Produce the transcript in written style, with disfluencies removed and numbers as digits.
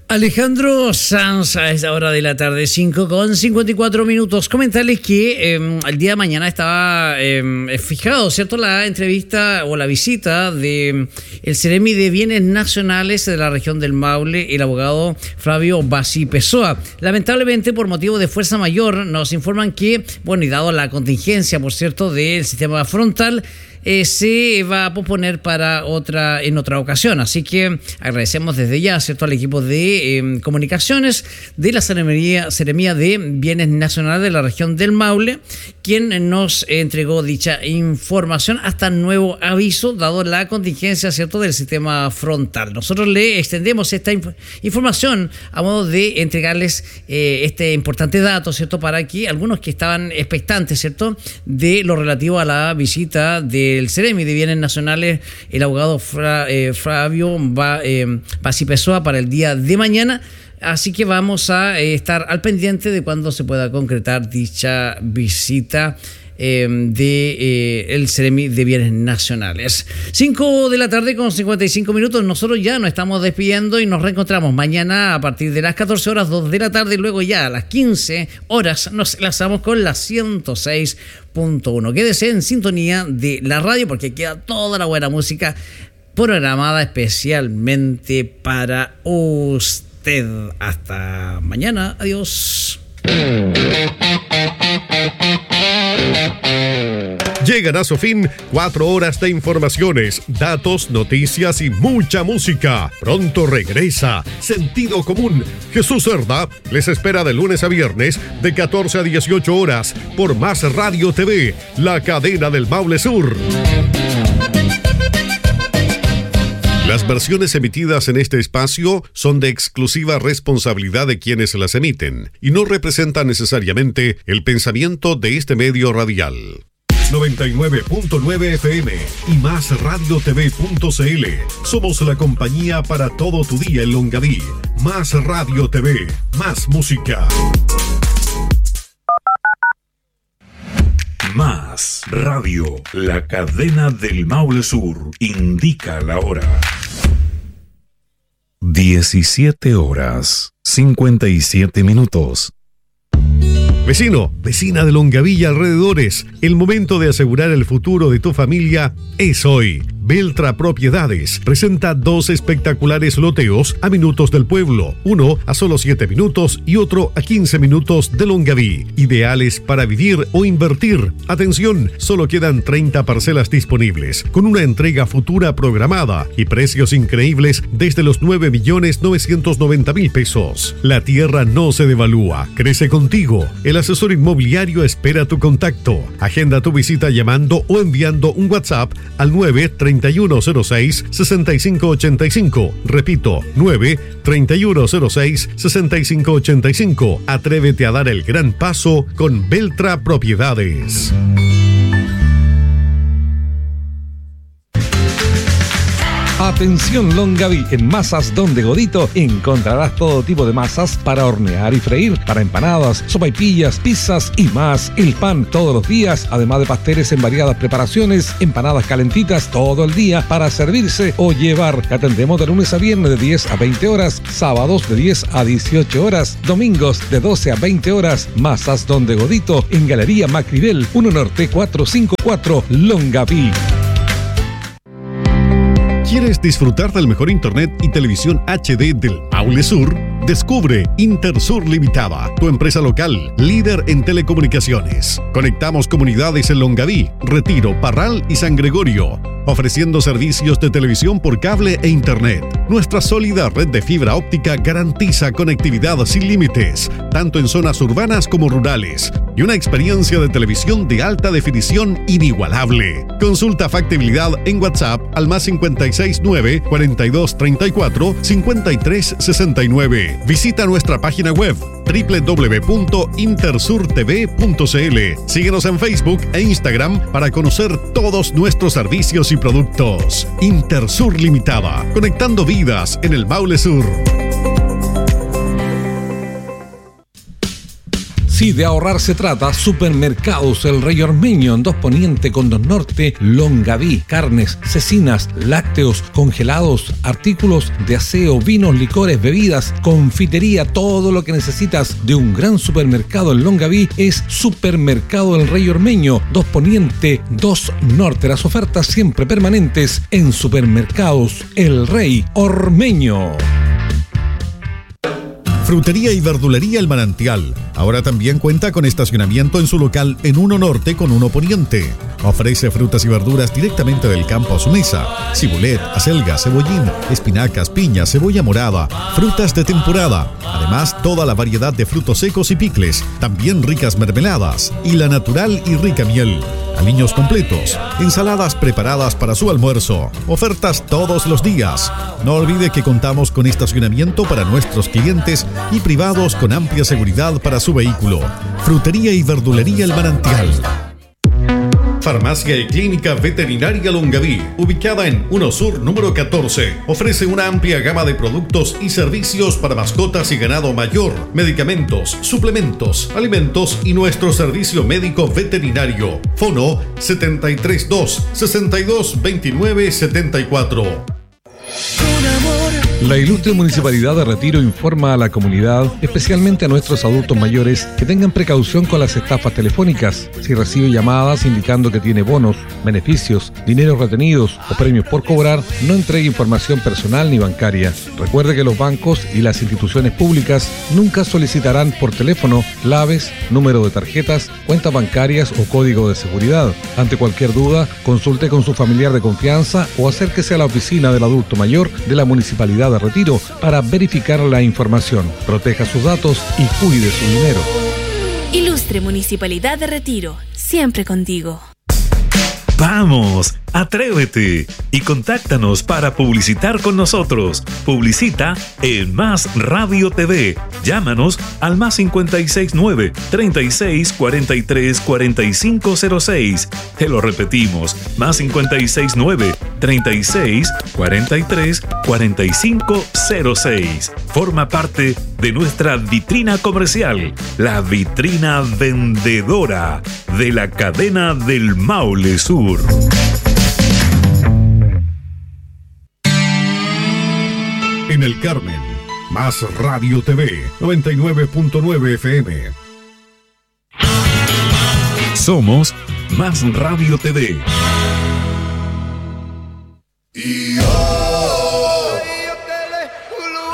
Alejandro Sanz a esta hora de la tarde, 5:54. Comentarles que el día de mañana estaba fijado, ¿cierto?, la entrevista o la visita de el Ceremi de Bienes Nacionales de la región del Maule, el abogado Flavio Bassi Pessoa. Lamentablemente, por motivo de fuerza mayor, nos informan que, bueno, y dado la contingencia, por cierto, del sistema frontal, se va a posponer en otra ocasión. Así que agradecemos desde ya, ¿cierto?, al equipo de comunicaciones de la Seremía de Bienes Nacionales de la región del Maule, quien nos entregó dicha información hasta nuevo aviso, dado la contingencia, ¿cierto?, del sistema frontal. Nosotros le extendemos esta información a modo de entregarles este importante dato, ¿cierto?, para que algunos que estaban expectantes, ¿cierto?, de lo relativo a la visita del Ceremi de Bienes Nacionales, el abogado Flavio Bassi Pessoa, para el día de mañana. Así que vamos a estar al pendiente de cuándo se pueda concretar dicha visita el Ceremi de Bienes Nacionales. 5:55 p.m. Nosotros ya nos estamos despidiendo y nos reencontramos mañana a partir de las 14 horas, 2 de la tarde, y luego ya a las 15 horas nos enlazamos con la 106.1. Quédese en sintonía de la radio porque queda toda la buena música programada especialmente para usted. Hasta mañana. Adiós. Llegan a su fin 4 horas de informaciones, datos, noticias y mucha música. Pronto regresa Sentido Común. Jesús Cerda les espera de lunes a viernes de 14 a 18 horas por Más Radio TV, la cadena del Maule Sur. Las versiones emitidas en este espacio son de exclusiva responsabilidad de quienes las emiten y no representan necesariamente el pensamiento de este medio radial. 99.9 FM y másradiotv.cl. Somos la compañía para todo tu día en Longaví. Más Radio TV, más música. Más Radio, la cadena del Maule Sur, indica la hora. 17:57. Vecino, vecina de Longaví y alrededores, el momento de asegurar el futuro de tu familia es hoy. Beltra Propiedades presenta 2 espectaculares loteos a minutos del pueblo, uno a solo 7 minutos y otro a 15 minutos de Longaví, ideales para vivir o invertir. Atención, solo quedan 30 parcelas disponibles, con una entrega futura programada y precios increíbles desde los 9.990.000 pesos. La tierra no se devalúa, crece contigo. El asesor inmobiliario espera tu contacto. Agenda tu visita llamando o enviando un WhatsApp al 93106-6585. Repito, 93106-6585. Atrévete a dar el gran paso con Beltra Propiedades. Atención Longaví, en Masas Don de Godito encontrarás todo tipo de masas para hornear y freír, para empanadas, sopaipillas, pizzas y más. El pan todos los días, además de pasteles en variadas preparaciones, empanadas calentitas todo el día para servirse o llevar. Te atendemos de lunes a viernes de 10 a 20 horas, sábados de 10 a 18 horas, domingos de 12 a 20 horas. Masas Don de Godito en Galería Macrivel, 1 Norte 454, Longaví. ¿Quieres disfrutar del mejor internet y televisión HD del Maule Sur? Descubre Intersur Limitada, tu empresa local, líder en telecomunicaciones. Conectamos comunidades en Longaví, Retiro, Parral y San Gregorio, ofreciendo servicios de televisión por cable e internet. Nuestra sólida red de fibra óptica garantiza conectividad sin límites, tanto en zonas urbanas como rurales, y una experiencia de televisión de alta definición inigualable. Consulta factibilidad en WhatsApp al +569 4234 5369. Visita nuestra página web www.intersurtv.cl. Síguenos en Facebook e Instagram para conocer todos nuestros servicios y productos. Intersur Limitada, conectando vidas en el Maule Sur. Si de ahorrar se trata, Supermercados El Rey Ormeño en 2 Poniente con 2 Norte, Longaví, carnes, cecinas, lácteos, congelados, artículos de aseo, vinos, licores, bebidas, confitería, todo lo que necesitas de un gran supermercado en Longaví es Supermercado El Rey Ormeño, 2 Poniente, 2 Norte. Las ofertas siempre permanentes en Supermercados El Rey Ormeño. Frutería y verdulería El Manantial. Ahora también cuenta con estacionamiento en su local en 1 Norte con 1 Poniente. Ofrece frutas y verduras directamente del campo a su mesa. Cibulet, acelga, cebollín, espinacas, piña, cebolla morada, frutas de temporada. Además, toda la variedad de frutos secos y picles. También ricas mermeladas y la natural y rica miel. Aliños completos, ensaladas preparadas para su almuerzo, ofertas todos los días. No olvide que contamos con estacionamiento para nuestros clientes y privados con amplia seguridad para su vehículo. Frutería y verdulería El Manantial. Farmacia y Clínica Veterinaria Longaví, ubicada en 1 Sur número 14. Ofrece una amplia gama de productos y servicios para mascotas y ganado mayor, medicamentos, suplementos, alimentos y nuestro servicio médico veterinario. Fono 732 62 29 74. La ilustre Municipalidad de Retiro informa a la comunidad, especialmente a nuestros adultos mayores, que tengan precaución con las estafas telefónicas. Si recibe llamadas indicando que tiene bonos, beneficios, dineros retenidos o premios por cobrar, no entregue información personal ni bancaria. Recuerde que los bancos y las instituciones públicas nunca solicitarán por teléfono claves, número de tarjetas, cuentas bancarias o código de seguridad. Ante cualquier duda, consulte con su familiar de confianza o acérquese a la oficina del adulto mayor de la Municipalidad de Retiro para verificar la información. Proteja sus datos y cuide su dinero. Ilustre Municipalidad de Retiro, siempre contigo. ¡Vamos! ¡Atrévete! Y contáctanos para publicitar con nosotros. Publicita en Más Radio TV. Llámanos al más 569 36 43 4506. Te lo repetimos, más 569 36 43 4506. Forma parte de nuestra vitrina comercial, la vitrina vendedora de la cadena del Maule Sur. En el Carmen, Más Radio TV, 99.9 FM. Somos Más Radio TV.